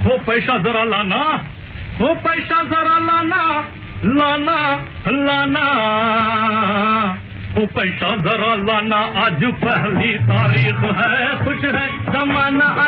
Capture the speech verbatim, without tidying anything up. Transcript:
वो पैसा जरा लाना, वो पैसा जरा लाना, लाना लाना, वो पैसा जरा लाना, आज पहली तारीख है, खुश है जमाना।